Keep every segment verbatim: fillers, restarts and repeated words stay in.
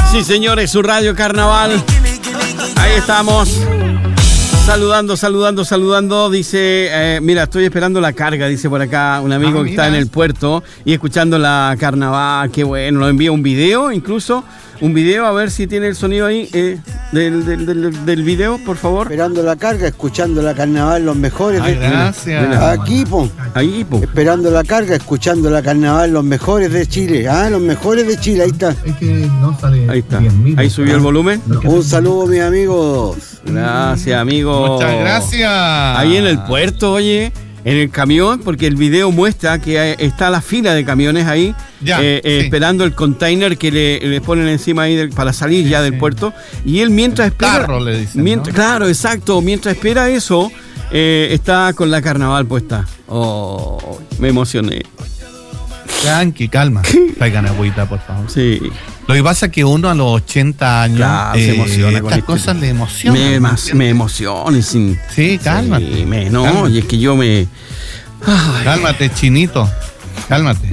Sí, señores, su radio Carnaval. Ahí estamos. Saludando, saludando, saludando. Dice, eh, mira, estoy esperando la carga, dice por acá un amigo ah, que está en el puerto y escuchando la Carnaval. Qué bueno, nos envía un video incluso. Un video, a ver si tiene el sonido ahí eh, del, del, del, del video, por favor. Esperando la carga, escuchando la Carnaval, los mejores. Ay, de gracias. Chile. Aquí, po. Ahí, po. Esperando la carga, escuchando la Carnaval, los mejores de Chile. Ah, los mejores de Chile, ahí está. Es que no sale. Ahí está. Ahí subió el volumen. Un saludo, mis amigos. Gracias, amigo. Muchas gracias. Ahí en el puerto, oye. En el camión, porque el video muestra que está la fila de camiones ahí, ya, eh, eh, sí. esperando el container que le, le ponen encima ahí del, para salir sí, ya del sí. puerto. Y él mientras espera... Carro, le dicen, mientras, ¿no? Claro, exacto. Mientras espera eso, eh, está con la Carnaval puesta. Oh, me emocioné. Tranqui, calma. Traigan agüita, por favor. Sí. Lo que pasa es que uno a los ochenta años claro, eh, se emociona estas cosas este, le emocionan. Me, me, me emociona. Sin, sí, cálmate. Sí, me, no, cálmate. Y es que yo me... Ay. Cálmate, chinito. Cálmate.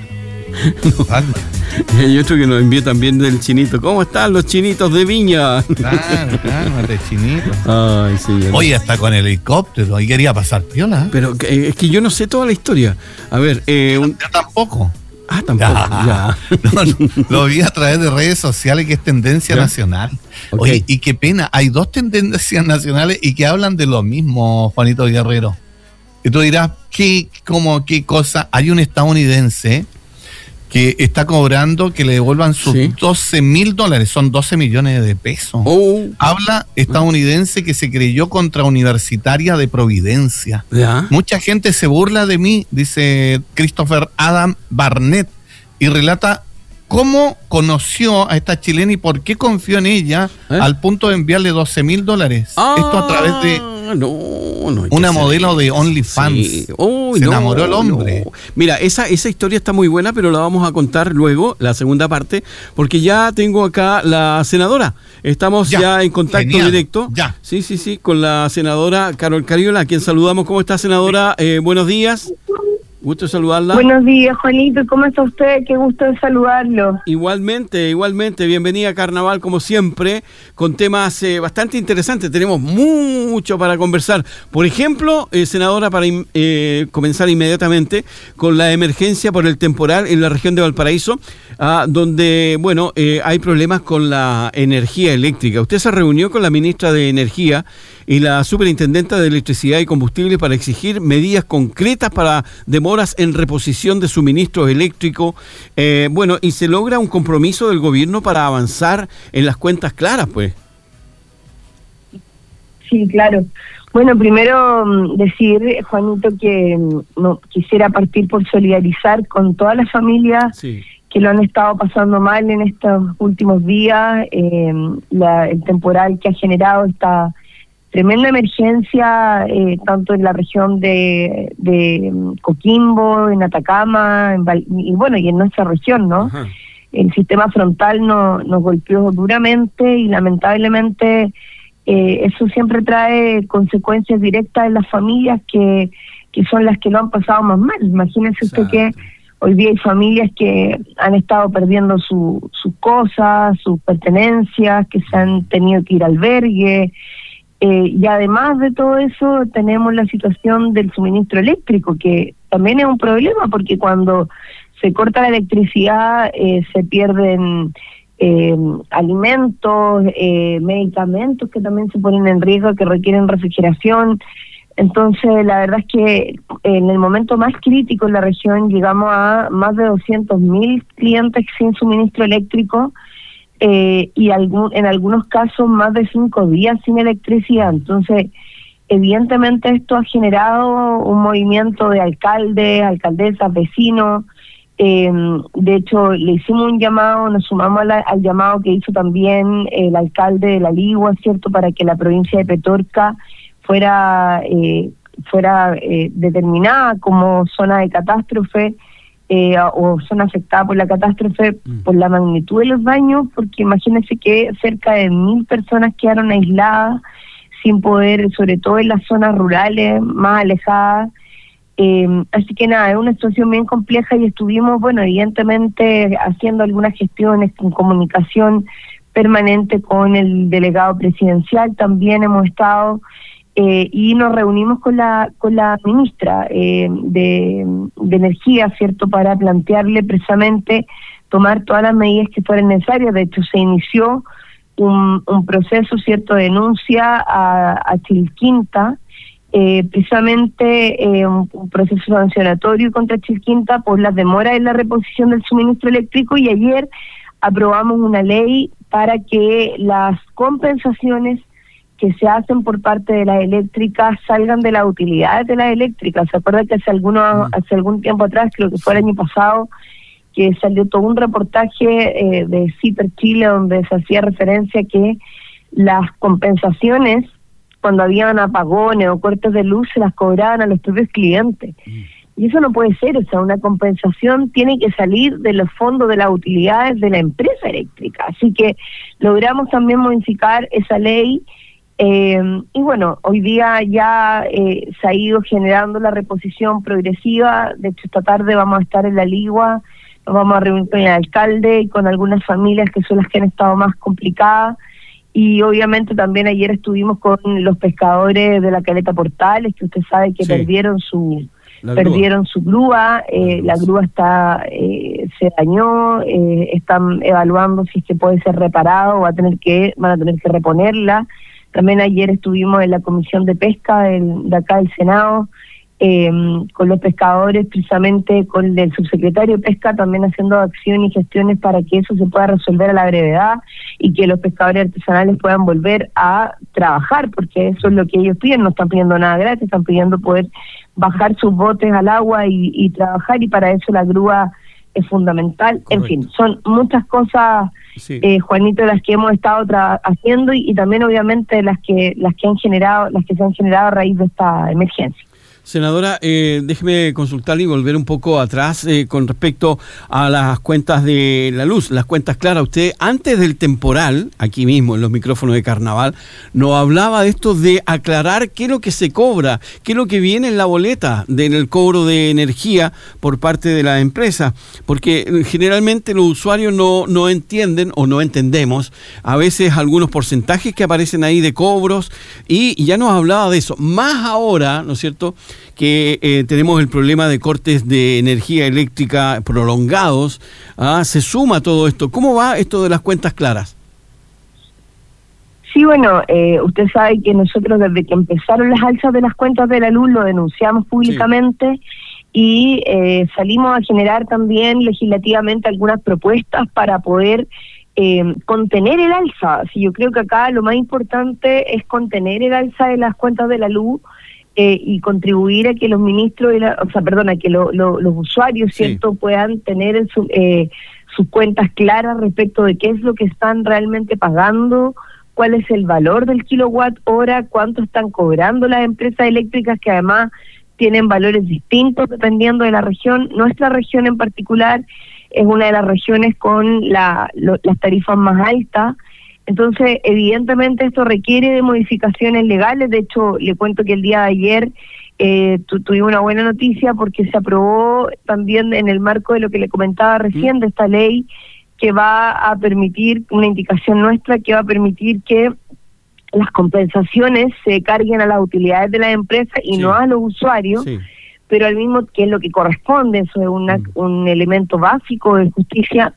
No. Cálmate. Y otro que nos envió también del chinito. ¿Cómo están los chinitos de Viña? Claro, cálmate, chinito. Ay, sí. Oye, hasta con el helicóptero. Ahí quería pasar piola. Pero eh, es que yo no sé toda la historia. A ver, eh, un... yo tampoco. Ah, tampoco. Ya. Ya. No, no, lo vi a través de redes sociales que es tendencia ¿Ya? nacional. Okay. Oye, y qué pena, hay dos tendencias nacionales y que hablan de lo mismo, Juanito Guerrero. Y tú dirás, ¿qué, cómo, qué cosa? Hay un estadounidense que está cobrando que le devuelvan sus ¿Sí? doce mil dólares, son doce millones de pesos. Oh. Habla estadounidense que se creyó contra Universitaria de Providencia. ¿Ya? Mucha gente se burla de mí, dice Christopher Adam Barnett, y relata cómo conoció a esta chilena y por qué confió en ella ¿Eh? al punto de enviarle doce mil dólares. Ah, Esto a través de no, no, una modelo de OnlyFans. Sí. Oh, se no, enamoró el hombre. No. Mira, esa, esa historia está muy buena, pero la vamos a contar luego, la segunda parte, porque ya tengo acá la senadora. Estamos ya, ya en contacto genial. directo. Ya. Sí, sí, sí, con la senadora Carol Cariola, a quien saludamos. ¿Cómo está, senadora? Eh, buenos días. Gusto saludarla. Buenos días, Juanito. ¿Cómo está usted? Qué gusto de saludarlo. Igualmente, igualmente. Bienvenida a Carnaval, como siempre, con temas eh, bastante interesantes. Tenemos mucho para conversar. Por ejemplo, eh, senadora, para eh, comenzar inmediatamente con la emergencia por el temporal en la región de Valparaíso, ah, donde, bueno, eh, hay problemas con la energía eléctrica. Usted se reunió con la ministra de Energía y la superintendenta de Electricidad y Combustible para exigir medidas concretas para demoras en reposición de suministros eléctricos. Eh, bueno, y se logra un compromiso del gobierno para avanzar en las cuentas claras, pues. Sí, claro. Bueno, primero decir, Juanito, que no quisiera partir por solidarizar con todas las familias sí. que lo han estado pasando mal en estos últimos días. Eh, la, el temporal que ha generado esta tremenda emergencia, eh, tanto en la región de, de Coquimbo, en Atacama, en Val, y bueno, y en nuestra región, ¿no? Ajá. El sistema frontal no, nos golpeó duramente y lamentablemente eh, eso siempre trae consecuencias directas en las familias que, que son las que lo han pasado más mal. Imagínense Exacto. usted que hoy día hay familias que han estado perdiendo su, sus cosas, sus pertenencias, que se han tenido que ir al albergue. Eh, y además de todo eso tenemos la situación del suministro eléctrico, que también es un problema porque cuando se corta la electricidad eh, se pierden eh, alimentos, eh, medicamentos que también se ponen en riesgo, que requieren refrigeración. Entonces la verdad es que en el momento más crítico en la región llegamos a más de doscientos mil clientes sin suministro eléctrico. Eh, y algún, en algunos casos más de cinco días sin electricidad. Entonces, evidentemente esto ha generado un movimiento de alcaldes, alcaldesas, vecinos. Eh, de hecho, le hicimos un llamado, nos sumamos a la, al llamado que hizo también el alcalde de La Ligua, ¿cierto?, para que la provincia de Petorca fuera, eh, fuera eh, determinada como zona de catástrofe. Eh, o son afectadas por la catástrofe mm. por la magnitud de los daños, porque imagínense que cerca de mil personas quedaron aisladas, sin poder, sobre todo en las zonas rurales más alejadas, Eh, así que nada, es una situación bien compleja y estuvimos, bueno, evidentemente haciendo algunas gestiones en comunicación permanente con el delegado presidencial, también hemos estado eh, y nos reunimos con la con la ministra eh, de, de Energía, ¿cierto?, para plantearle precisamente tomar todas las medidas que fueran necesarias. De hecho, se inició un, un proceso, ¿cierto?, de denuncia a, a Chilquinta, Eh, precisamente eh, un, un proceso sancionatorio contra Chilquinta por las demoras en la reposición del suministro eléctrico, y ayer aprobamos una ley para que las compensaciones que se hacen por parte de las eléctricas salgan de las utilidades de las eléctricas. ¿Se acuerda que hace, algunos, hace algún tiempo atrás, creo que fue el año pasado, que salió todo un reportaje eh, de CIPER Chile donde se hacía referencia que las compensaciones, cuando habían apagones o cortes de luz, se las cobraban a los propios clientes? Mm. Y eso no puede ser. O sea, una compensación tiene que salir de los fondos de las utilidades de la empresa eléctrica. Así que logramos también modificar esa ley, eh, y bueno, hoy día ya eh, se ha ido generando la reposición progresiva. De hecho, esta tarde vamos a estar en La Ligua, nos vamos a reunir con el alcalde y con algunas familias que son las que han estado más complicadas. Y obviamente también ayer estuvimos con los pescadores de la Caleta Portales, que usted sabe que sí. perdieron su la perdieron grúa. su grúa, eh, la grúa está eh, se dañó, eh, están evaluando si es que puede ser reparado o va a tener que van a tener que reponerla. También ayer estuvimos en la Comisión de Pesca del, de acá del Senado, Eh, con los pescadores, precisamente con el subsecretario de Pesca, también haciendo acción y gestiones para que eso se pueda resolver a la brevedad y que los pescadores artesanales puedan volver a trabajar, porque eso es lo que ellos piden. No están pidiendo nada gratis, están pidiendo poder bajar sus botes al agua y, y trabajar, y para eso la grúa es fundamental. Correcto. En fin, son muchas cosas, sí. eh, Juanito, las que hemos estado tra- haciendo y, y también obviamente las que las que han generado las que se han generado a raíz de esta emergencia. Senadora, eh, déjeme consultarle y volver un poco atrás eh, con respecto a las cuentas de la luz, las cuentas claras. Usted, antes del temporal, aquí mismo en los micrófonos de Carnaval, nos hablaba de esto de aclarar qué es lo que se cobra, qué es lo que viene en la boleta del cobro de energía por parte de la empresa, porque generalmente los usuarios no, no entienden o no entendemos a veces algunos porcentajes que aparecen ahí de cobros, y, y ya nos hablaba de eso. Más ahora, ¿no es cierto?, que eh, tenemos el problema de cortes de energía eléctrica prolongados, ¿ah? Se suma todo esto. ¿Cómo va esto de las cuentas claras? Sí, bueno, eh, usted sabe que nosotros desde que empezaron las alzas de las cuentas de la luz lo denunciamos públicamente, sí. y eh, salimos a generar también legislativamente algunas propuestas para poder eh, contener el alza. Sí, yo creo que acá lo más importante es contener el alza de las cuentas de la luz, Eh, y contribuir a que los ministros, y la, o sea, perdón, a que lo, lo, los usuarios, sí. ¿cierto?, puedan tener el, su, eh, sus cuentas claras respecto de qué es lo que están realmente pagando, cuál es el valor del kilowatt hora, cuánto están cobrando las empresas eléctricas, que además tienen valores distintos dependiendo de la región. Nuestra región en particular es una de las regiones con la, lo, las tarifas más altas. Entonces, evidentemente esto requiere de modificaciones legales. De hecho, le cuento que el día de ayer eh, tu, tuvimos una buena noticia, porque se aprobó también en el marco de lo que le comentaba recién, de esta ley que va a permitir, una indicación nuestra, que va a permitir que las compensaciones se carguen a las utilidades de las empresas y sí. no a los usuarios, sí. pero al mismo que es lo que corresponde. Eso es una, mm. un elemento básico de justicia.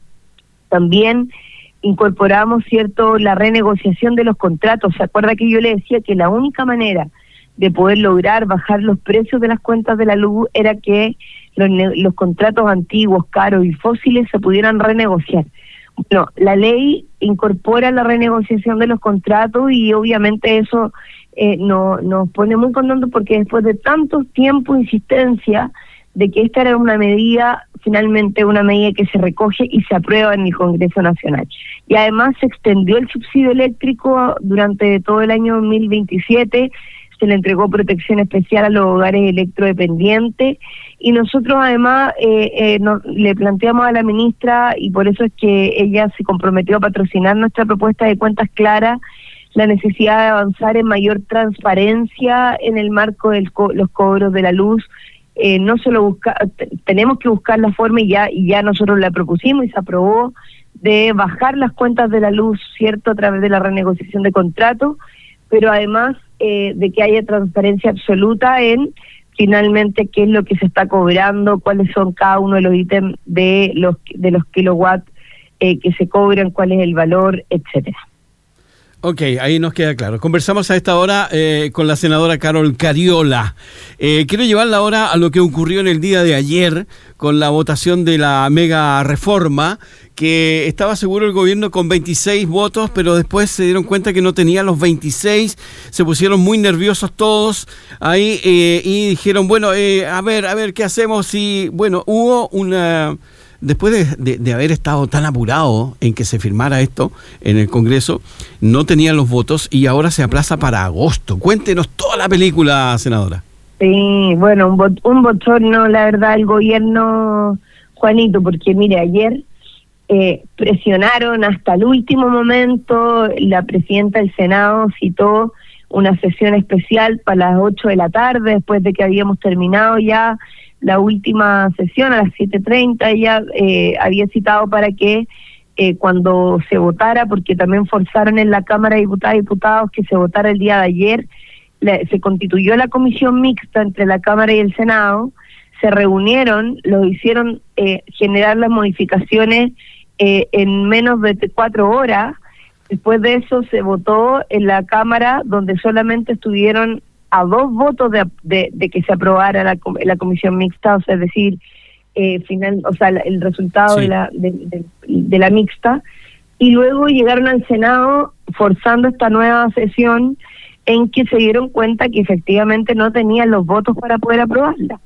También incorporamos, cierto, la renegociación de los contratos. ¿Se acuerda que yo le decía que la única manera de poder lograr bajar los precios de las cuentas de la luz era que los, los contratos antiguos, caros y fósiles se pudieran renegociar? Bueno, la ley incorpora la renegociación de los contratos, y obviamente eso eh, no, nos pone muy contentos, porque después de tanto tiempo de insistencia de que esta era una medida, finalmente una medida que se recoge y se aprueba en el Congreso Nacional. Y además se extendió el subsidio eléctrico durante todo el año dos mil veintisiete, se le entregó protección especial a los hogares electrodependientes, y nosotros además eh, eh, no, le planteamos a la ministra, y por eso es que ella se comprometió a patrocinar nuestra propuesta de cuentas claras, la necesidad de avanzar en mayor transparencia en el marco de co- los cobros de la luz, eh, no solo buscar, t- tenemos que buscar la forma y ya, y ya nosotros la propusimos y se aprobó de bajar las cuentas de la luz, ¿cierto?, a través de la renegociación de contratos, pero además eh, de que haya transparencia absoluta en finalmente qué es lo que se está cobrando, cuáles son cada uno de los ítems de los de los kilowatts eh, que se cobran, cuál es el valor, etcétera. Ok, ahí nos queda claro. Conversamos a esta hora eh, con la senadora Carol Cariola. Eh, quiero llevarla ahora a lo que ocurrió en el día de ayer con la votación de la mega reforma, que estaba seguro el gobierno con veintiséis votos, pero después se dieron cuenta que no tenía los veintiséis, se pusieron muy nerviosos todos ahí eh, y dijeron, bueno, eh, a ver, a ver, ¿qué hacemos? Y bueno, hubo una... Después de, de, de haber estado tan apurado en que se firmara esto en el Congreso, no tenían los votos y ahora se aplaza para agosto. Cuéntenos toda la película, senadora. Sí, bueno, un, bot, un bochorno, la verdad, el gobierno, Juanito, porque mire, ayer eh, presionaron hasta el último momento, la presidenta del Senado citó una sesión especial para las ocho de la tarde, después de que habíamos terminado ya la última sesión a las siete treinta. Ella eh, había citado para que eh, cuando se votara, porque también forzaron en la Cámara de Diputadas y Diputados que se votara el día de ayer, la, se constituyó la comisión mixta entre la Cámara y el Senado, se reunieron, lo hicieron eh, generar las modificaciones eh, en menos de cuatro horas. Después de eso se votó en la Cámara, donde solamente estuvieron a dos votos de, de, de que se aprobara la, la comisión mixta, o sea, es decir, eh, final, o sea, el resultado sí. de, la, de, de, de la mixta, y luego llegaron al Senado forzando esta nueva sesión en que se dieron cuenta que efectivamente no tenían los votos para poder aprobarla.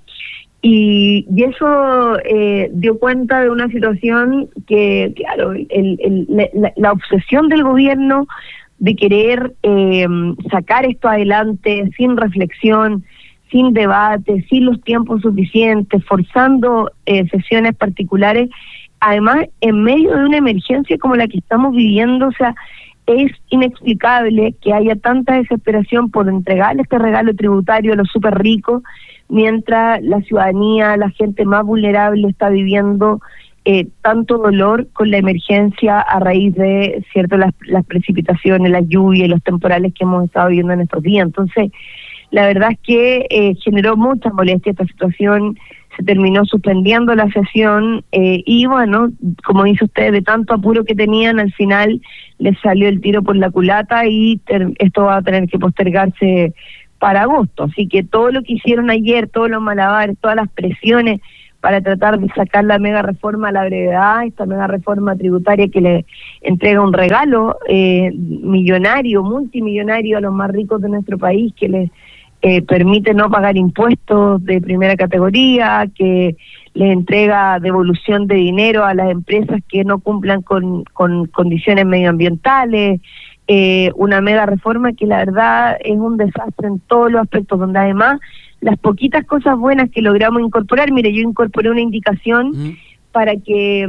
Y, y eso eh, dio cuenta de una situación que, claro, el, el, la, la obsesión del gobierno de querer eh, sacar esto adelante sin reflexión, sin debate, sin los tiempos suficientes, forzando eh, sesiones particulares, además en medio de una emergencia como la que estamos viviendo. O sea, es inexplicable que haya tanta desesperación por entregarle este regalo tributario a los súper ricos, mientras la ciudadanía, la gente más vulnerable está viviendo Eh, tanto dolor con la emergencia a raíz de cierto las, las precipitaciones, las lluvias y los temporales que hemos estado viviendo en estos días. Entonces, la verdad es que eh, generó mucha molestia esta situación, se terminó suspendiendo la sesión eh, y bueno, como dice usted, de tanto apuro que tenían, al final les salió el tiro por la culata y ter- esto va a tener que postergarse para agosto. Así que todo lo que hicieron ayer, todos los malabares, todas las presiones para tratar de sacar la mega reforma a la brevedad, esta mega reforma tributaria que le entrega un regalo eh, millonario, multimillonario a los más ricos de nuestro país, que les eh, permite no pagar impuestos de primera categoría, que les entrega devolución de dinero a las empresas que no cumplan con, con condiciones medioambientales, eh, una mega reforma que la verdad es un desastre en todos los aspectos, donde además las poquitas cosas buenas que logramos incorporar, mire, yo incorporé una indicación uh-huh. para que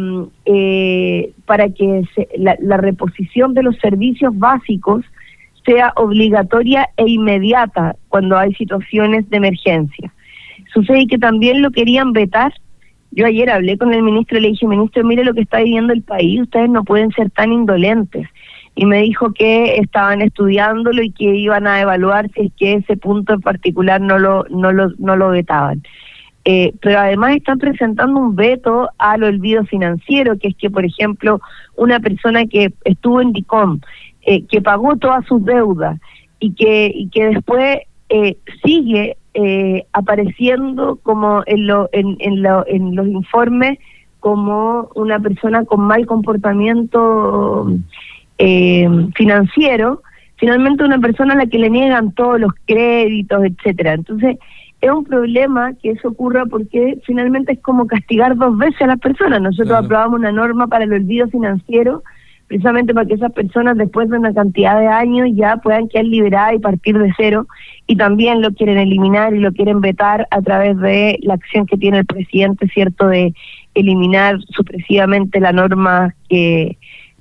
eh, para que se, la, la reposición de los servicios básicos sea obligatoria e inmediata cuando hay situaciones de emergencia. Sucede que también lo querían vetar. Yo ayer hablé con el ministro y le dije, ministro, mire lo que está viviendo el país, ustedes no pueden ser tan indolentes. Y me dijo que estaban estudiándolo y que iban a evaluar si es que ese punto en particular no lo no lo, no lo vetaban. Eh, pero además están presentando un veto al olvido financiero, que es que, por ejemplo, una persona que estuvo en DICOM, eh, que pagó todas sus deudas y que, y que después eh, sigue eh, apareciendo como en, lo, en, en, lo, en los informes como una persona con mal comportamiento Eh, financiero, finalmente una persona a la que le niegan todos los créditos, etcétera. Entonces es un problema que eso ocurra porque finalmente es como castigar dos veces a las personas. Nosotros claro. aprobamos una norma para el olvido financiero precisamente para que esas personas después de una cantidad de años ya puedan quedar liberadas y partir de cero, y también lo quieren eliminar y lo quieren vetar a través de la acción que tiene el presidente, cierto, de eliminar supresivamente la norma que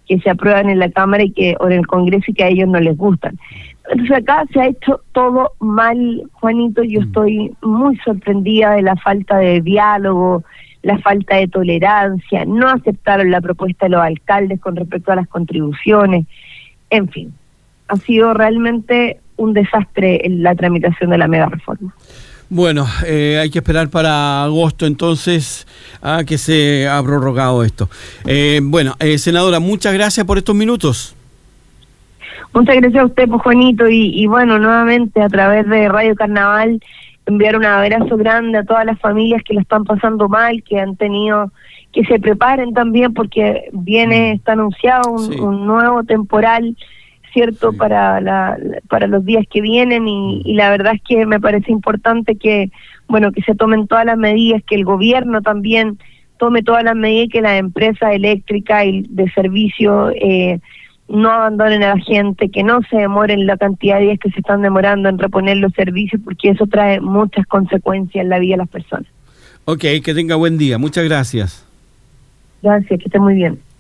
que se aprueban en la Cámara y que o en el Congreso y que a ellos no les gustan. Entonces acá se ha hecho todo mal, Juanito. Yo estoy muy sorprendida de la falta de diálogo, la falta de tolerancia. No aceptaron la propuesta de los alcaldes con respecto a las contribuciones. En fin, ha sido realmente un desastre en la tramitación de la mega reforma. Bueno, eh, hay que esperar para agosto entonces a que se ha prorrogado esto. Eh, bueno, eh, senadora, muchas gracias por estos minutos. Muchas gracias a usted, pues, Juanito, y, y bueno, nuevamente a través de Radio Carnaval enviar un abrazo grande a todas las familias que lo están pasando mal, que han tenido, que se preparen también porque viene, está anunciado un, sí. un nuevo temporal, cierto, sí. para la, para los días que vienen y, y la verdad es que me parece importante que, bueno, que se tomen todas las medidas, que el gobierno también tome todas las medidas, que las empresas eléctricas y de servicio eh, no abandonen a la gente, que no se demoren la cantidad de días que se están demorando en reponer los servicios, porque eso trae muchas consecuencias en la vida de las personas. Ok, que tenga buen día. Muchas gracias. Gracias, que esté muy bien.